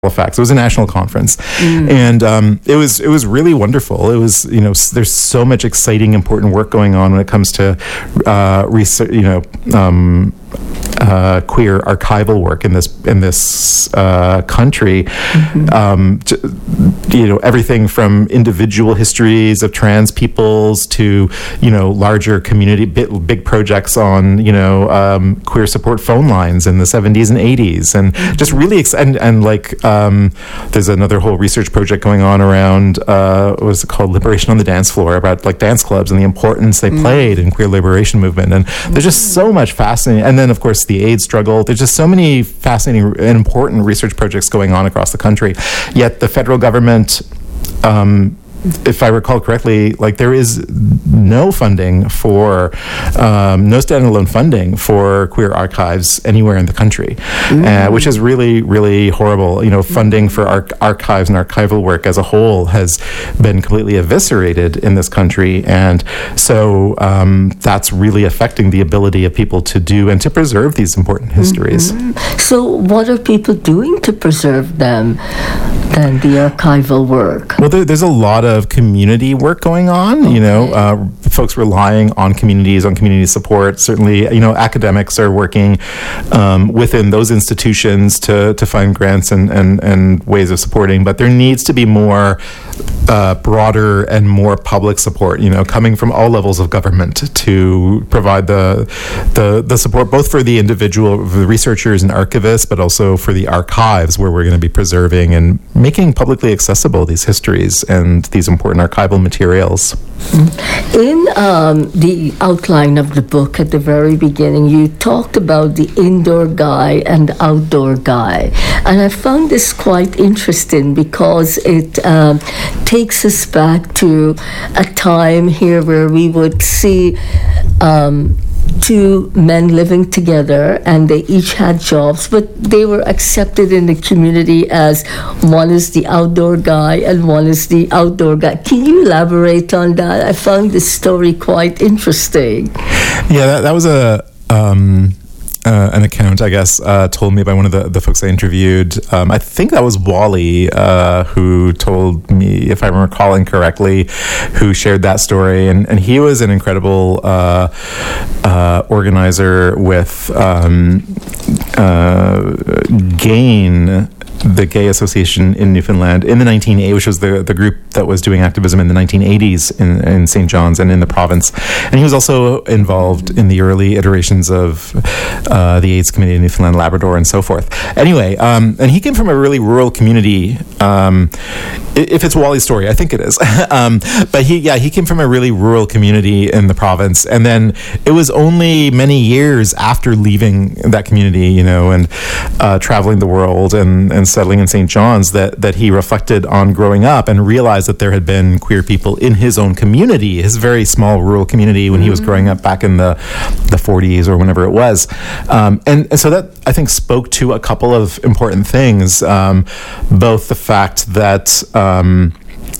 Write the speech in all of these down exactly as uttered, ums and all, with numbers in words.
Halifax. It was a national conference, mm. and um, it was it was really wonderful. It was you know there's so much exciting, important work going on when it comes to uh, research. You know. Um, Uh, queer archival work in this in this uh, country, mm-hmm. um, to, you know everything from individual histories of trans peoples to you know larger community big, big projects on you know um, queer support phone lines in the seventies and eighties, and mm-hmm. just really ex- and and like um, there's another whole research project going on around uh, what was it called Liberation on the Dance Floor, about like dance clubs and the importance they mm-hmm. played in queer liberation movement, and mm-hmm. there's just so much fascinating. And then of course the AIDS struggle. There's just so many fascinating and important research projects going on across the country. Yet the federal government, um, if I recall correctly, like there is no funding for, um, no standalone funding for queer archives anywhere in the country, uh, which is really, really horrible. You know, funding for ar- archives and archival work as a whole has been completely eviscerated in this country, and so um, that's really affecting the ability of people to do and to preserve these important histories. Mm-hmm. So, what are people doing to preserve them? Then the archival work. Well, there, there's a lot of of community work going on, okay. you know, uh, folks relying on communities, on community support. Certainly, you know, academics are working um, within those institutions to, to find grants and, and, and ways of supporting, but there needs to be more uh, broader and more public support, you know, coming from all levels of government to provide the, the, the support both for the individual the researchers and archivists, but also for the archives where we're going to be preserving and making publicly accessible these histories and these important archival materials. In um, the outline of the book at the very beginning, you talked about the indoor guy and the outdoor guy. And I found this quite interesting because it um, takes us back to a time here where we would see um, two men living together, and they each had jobs, but they were accepted in the community as one is the outdoor guy and one is the outdoor guy. Can you elaborate on that? I found this story quite interesting. Yeah, that, that was a um, uh, an account, I guess, uh, told me by one of the, the folks I interviewed. Um, I think that was Wally uh, who told me, if I'm recalling correctly, who shared that story. And, and he was an incredible uh, uh, organizer with um, uh, GAIN, the Gay Association in Newfoundland in the nineteen eighties, which was the, the group that was doing activism in the nineteen eighties in, in Saint John's and in the province. And he was also involved in the early iterations of uh, the AIDS Committee in Newfoundland, Labrador, and so forth. Anyway, um, and he came from a really rural community. Um, if it's Wally's story, I think it is. um, but he, yeah, he came from a really rural community in the province. And then it was only many years after leaving that community, you know, and uh, traveling the world and, and settling in Saint John's that, that he reflected on growing up and realized that there had been queer people in his own community, his very small rural community when mm-hmm. he was growing up back in the, the forties or whenever it was. Um, and, and so that, I think, spoke to a couple of important things, um, both the fact that um,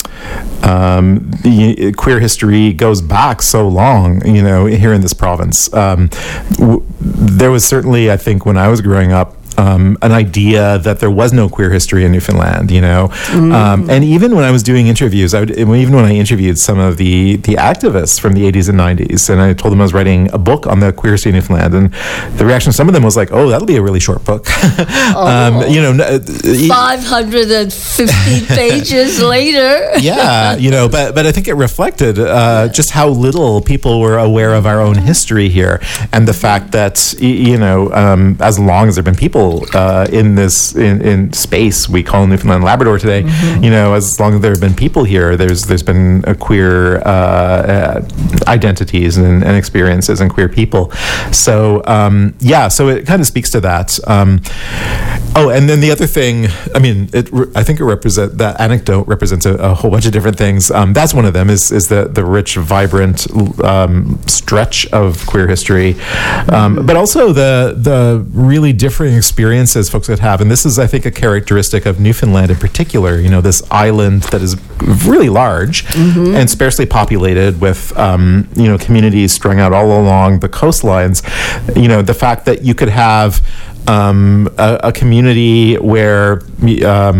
Um, the queer history goes back so long, you know, here in this province. Um, w- there was certainly, I think, when I was growing up, Um, an idea that there was no queer history in Newfoundland, you know, mm-hmm. um, and even when I was doing interviews, I would, even when I interviewed some of the the activists from the eighties and nineties, and I told them I was writing a book on the queer history of Newfoundland, and the reaction of some of them was like, "Oh, that'll be a really short book," oh, um, you know, five hundred fifty pages later. Yeah, you know, but but I think it reflected uh, just how little people were aware of our own history here, and the fact that you know, um, as long as there've been people Uh, in this in, in space we call Newfoundland and Labrador today, mm-hmm. you know, as long as there have been people here, there's there's been a queer uh, uh, identities and, and experiences and queer people. So um, yeah, so it kind of speaks to that. Um, oh, and then the other thing, I mean, it I think it represent that anecdote represents a, a whole bunch of different things. Um, that's one of them is is the the rich, vibrant um, stretch of queer history, um, mm-hmm. but also the the really differing experiences folks would have. And this is, I think, a characteristic of Newfoundland in particular, you know, this island that is really large mm-hmm. and sparsely populated with, um, you know, communities strung out all along the coastlines. You know, the fact that you could have um, a, a community where um,